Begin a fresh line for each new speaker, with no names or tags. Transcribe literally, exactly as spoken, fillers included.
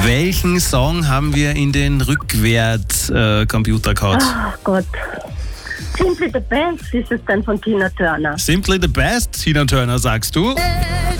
Welchen Song haben wir in den Rückwärts-Computer gehabt?
Ach Gott. Simply the Best ist es dann von Tina Turner.
Simply the Best, Tina Turner, sagst du?